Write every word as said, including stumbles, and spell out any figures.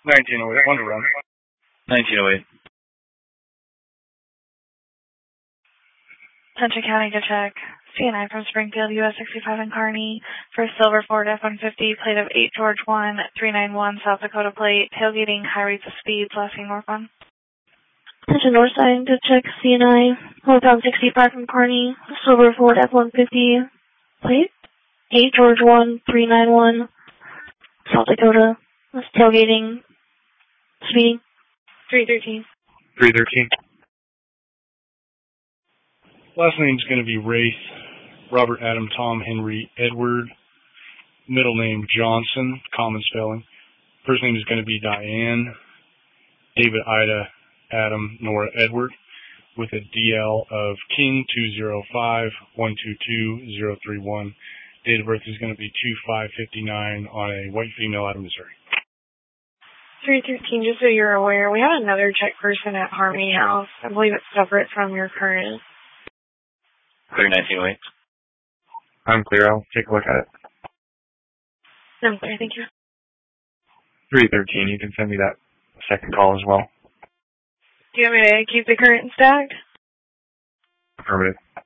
nineteen oh eight, one to run. nineteen oh eight. Central County to check. C N I from Springfield, U S sixty-five in Kearney, for Silver Ford F one fifty, plate of eight George one, three nine one, South Dakota plate, tailgating, high rates of speed, flashing northbound. Attention Northside to check C N I, hometown sixty-five from Kearney, Silver Ford F one fifty, plate eight George one, three nine one, South Dakota, that's tailgating, speeding. three thirteen. three thirteen. Last name's going to be Wraith, Robert Adam Tom Henry Edward, middle name Johnson, common spelling. First name is going to be Diane, David Ida Adam Nora Edward, with a D L of King two zero five one two two zero three one. Date of birth is going to be two five fifty-nine on a white female out of Missouri. three thirteen, just so you're aware, we have another check person at Harmony House. I believe it's separate from your current. Clear nineteen oh eight. I'm clear. I'll take a look at it. No, clear, thank you. three thirteen, you can send me that second call as well. Do you want me to keep the current stacked? Affirmative.